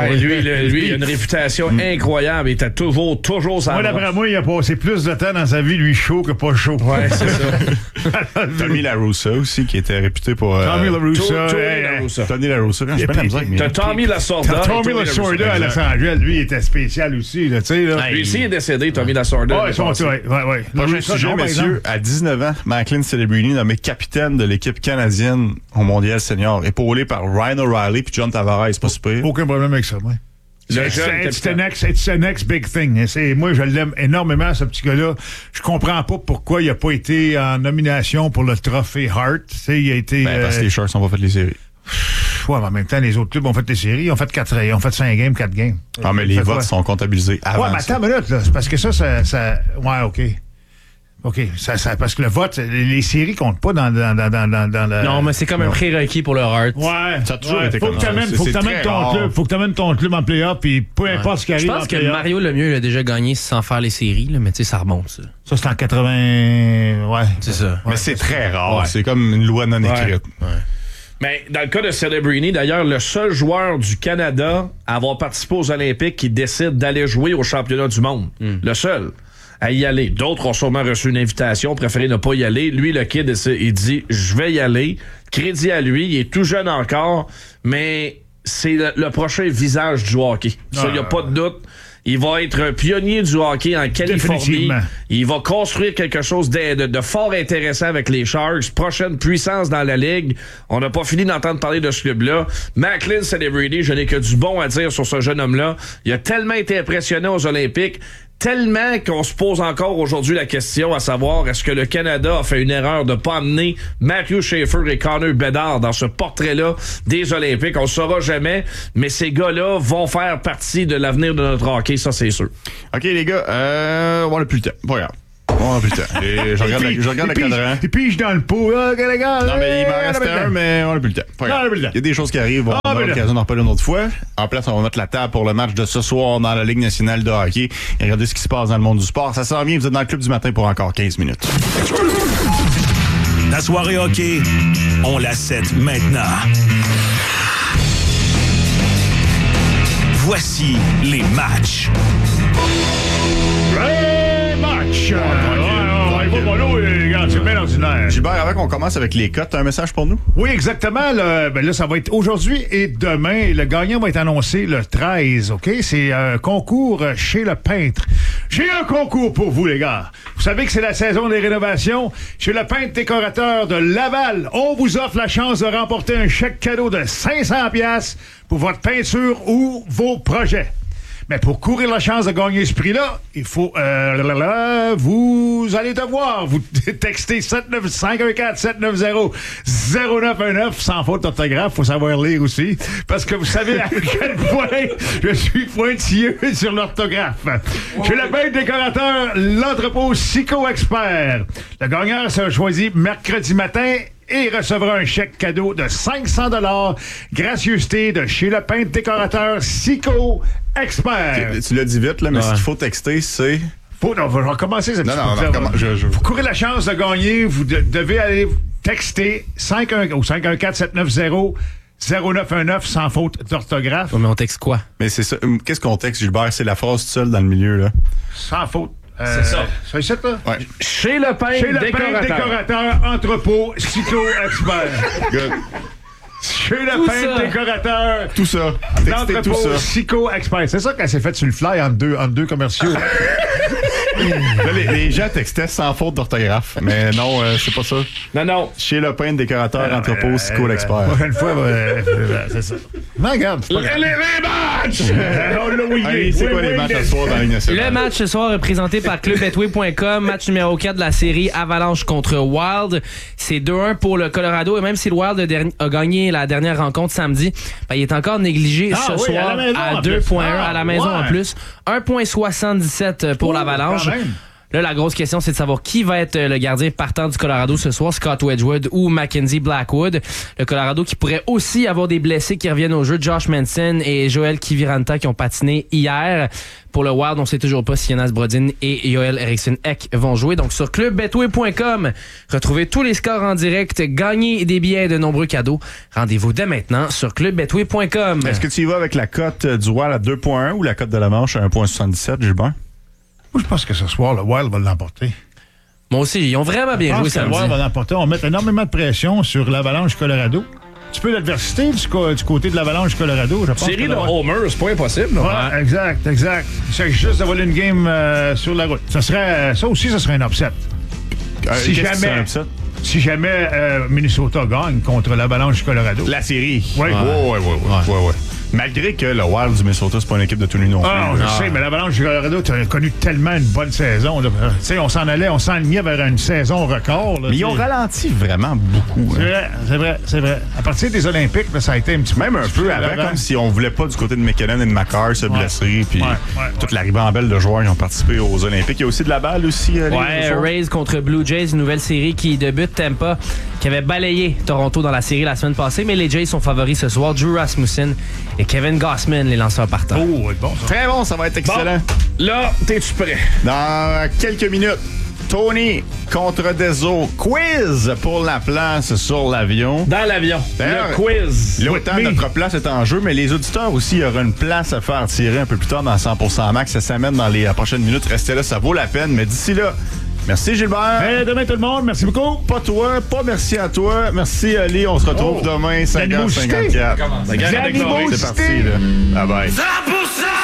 Lui, il a une réputation incroyable. Il était toujours ça. Moi, d'après moi, il a passé plus de temps dans sa vie, lui, chaud que pas chaud. Ouais, c'est ça. Tommy La Russa aussi, qui était réputé pour... Tommy La Russa. Tony La Russa. J'ai pas la musique, mais... T'as Tommy Lasorda. Tommy Lasorda à Los Angeles, lui, il était spécial aussi, tu sais. Lui aussi est décédé, Tommy Lasorda. Ouais. Prochain sujet, messieurs. À 19 ans, Macklin Celebrini, nommé capitaine de l'équipe canadienne au Mondial Senior, épaulé par Ryan O'Reilly puis John Tavares. C'est pas super. Aucun problème avec ça, moi. It's the next big thing. Moi, je l'aime énormément, ce petit gars-là. Je comprends pas pourquoi il a pas été en nomination pour le trophée Hart. Il a été... parce que les Sharks n'ont pas fait les séries. Ouais, mais en même temps, les autres clubs ont fait les séries. Ils ont fait 5 games, 4 games. Ah, mais les votes sont comptabilisés avant. Ouais, mais attends une minute, là. C'est parce que ça... Ouais, OK. OK, parce que le vote, les séries comptent pas dans le... Non, mais c'est comme un prérequis pour le Hart. Ouais. Ça a toujours été comme ça. Faut que t'amènes ton club en play-off, puis peu importe ce qui arrive. Je pense que Mario Lemieux, il a déjà gagné sans faire les séries, là, mais tu sais, ça remonte, ça. Ça, c'est en 80... Ouais. C'est ça. Mais c'est très rare. C'est comme une loi non écrite. Mais dans le cas de Celebrini, d'ailleurs, le seul joueur du Canada à avoir participé aux Olympiques qui décide d'aller jouer au championnat du monde. Le seul à y aller. D'autres ont sûrement reçu une invitation, préféré ne pas y aller. Lui, le kid, il dit, je vais y aller. Crédit à lui, il est tout jeune encore, mais c'est le prochain visage du hockey. Ça, il n'y a pas de doute. Il va être un pionnier du hockey en Californie. Définitivement. Il va construire quelque chose de fort intéressant avec les Sharks. Prochaine puissance dans la Ligue. On n'a pas fini d'entendre parler de ce club-là. Macklin Celebrity, je n'ai que du bon à dire sur ce jeune homme-là. Il a tellement été impressionnant aux Olympiques. Tellement qu'on se pose encore aujourd'hui la question à savoir est-ce que le Canada a fait une erreur de pas amener Matthew Schaefer et Connor Bedard dans ce portrait-là des Olympiques. On le saura jamais, mais ces gars-là vont faire partie de l'avenir de notre hockey, ça c'est sûr. OK, les gars, on n'a plus le temps. Pas grave. On n'a plus le temps. Et je regarde le cadran. Et puis, je dans le pot. OK, les gars. Non, mais il m'en reste un, mais on n'a plus le temps. Pas grave. Il y a des choses qui arrivent. On aura l'occasion d'en reparler une autre fois. En place, on va mettre la table pour le match de ce soir dans la Ligue nationale de hockey. Et regardez ce qui se passe dans le monde du sport. Ça s'en vient. Vous êtes dans le club du matin pour encore 15 minutes. La soirée hockey, on la set maintenant. Voici les matchs. C'est bien ordinaire. Gilbert, avant qu'on commence avec les cotes, t'as un message pour nous? Oui, exactement. Là, ça va être aujourd'hui et demain. Le gagnant va être annoncé le 13, OK? C'est un concours chez le peintre. J'ai un concours pour vous, les gars. Vous savez que c'est la saison des rénovations. Chez le peintre décorateur de Laval, on vous offre la chance de remporter un chèque cadeau de 500$ pour votre peinture ou vos projets. Mais pour courir la chance de gagner ce prix-là, il faut... vous allez devoir vous texter 514-790-0919 sans faute d'orthographe. Faut savoir lire aussi. Parce que vous savez à quel point je suis pointilleux sur l'orthographe. Chez le peintre décorateur, l'entrepôt Sico Expert. Le gagnant sera choisi mercredi matin et recevra un chèque cadeau de 500$. Gracieuseté de chez le peintre décorateur Sico Expert. Tu l'as dit vite, là, mais ce qu'il faut texter, c'est... On va recommencer cette Pour courir la chance de gagner, vous devez aller texter 514-790-0919 sans faute d'orthographe. Mais on texte quoi? Mais c'est ça. Qu'est-ce qu'on texte, Gilbert? C'est la phrase seule dans le milieu, là. Sans faute. C'est ça. C'est ça, là? Ouais. Chez le peintre décorateur, entrepôt, Sico Expert. Good. Chez le peintre décorateur. Tout ça. Textez tout ça. Sico Expert. C'est ça qu'elle s'est fait sur le fly entre deux commerciaux. Là, les gens textaient sans faute d'orthographe. Mais non, c'est pas ça. Non. Chez le peintre décorateur, entrepôt, Sico l'expert. Prochaine fois, c'est ça. Non, regarde. Les matchs! Allez, c'est quoi les matchs ce soir dans la Ligue nationale? Le match ce soir est présenté par clubbetway.com. Match numéro 4 de la série Avalanche contre Wild. C'est 2-1 pour le Colorado. Et même si le Wild a gagné la dernière rencontre samedi, il est encore négligé ce soir à 2.1 à la maison en plus. 1.77 pour l'Avalanche. Là, la grosse question, c'est de savoir qui va être le gardien partant du Colorado ce soir, Scott Wedgwood ou Mackenzie Blackwood. Le Colorado qui pourrait aussi avoir des blessés qui reviennent au jeu, Josh Manson et Joel Kiviranta qui ont patiné hier. Pour le Wild, on ne sait toujours pas si Jonas Brodin et Joel Eriksson-Ek vont jouer. Donc, sur clubbetway.com, retrouvez tous les scores en direct, gagnez des billets et de nombreux cadeaux. Rendez-vous dès maintenant sur clubbetway.com. Est-ce que tu y vas avec la cote du Wild à 2.1 ou la cote de la Manche à 1.77, Gilbert? Moi, je pense que ce soir, le Wild va l'emporter. Moi aussi, ils ont vraiment bien joué samedi. Le Wild va l'emporter. On met énormément de pression sur l'Avalanche Colorado. Un petit peu d'adversité du côté de l'Avalanche Colorado, je pense. Série de Homer, c'est pas impossible. Ouais, exact. Il s'agit juste de voler une game sur la route. Ça aussi, ça serait un upset. Si jamais Minnesota gagne contre l'Avalanche Colorado. La série. Oui. Ouais. Malgré que le Wild du Minnesota, c'est pas une équipe de tout nu non plus. Je sais, mais l'Avalanche du Colorado a connu tellement une bonne saison. On s'enlignait vers une saison record. Là, mais ils ont ralenti vraiment beaucoup. C'est vrai. À partir des Olympiques, là, ça a été un petit peu... Même un peu avant, comme si on voulait pas du côté de McKinnon et de McCarr se blesser. Puis toute la ribambelle de joueurs qui ont participé aux Olympiques. Il y a aussi de la balle aussi. Rays contre Blue Jays, une nouvelle série qui débute. Tampa, qui avait balayé Toronto dans la série la semaine passée. Mais les Jays sont favoris ce soir. Drew Rasmussen et Kevin Gausman, les lanceurs partants. Oh, bon, ça. Très bon, ça va être excellent. Bon, là, t'es-tu prêt? Dans quelques minutes, Tony contre Deso. Quiz pour la place sur l'avion. Dans l'avion. Le quiz. L'autant notre place est en jeu, mais les auditeurs aussi auront une place à faire tirer un peu plus tard dans 100% Max. Ça s'amène dans les prochaines minutes. Restez là, ça vaut la peine. Mais d'ici là, merci Gilbert. Demain tout le monde, merci beaucoup. Pas toi, pas merci à toi. Merci Ali, on se retrouve demain 5h54. C'est parti là. Bye bye. 100%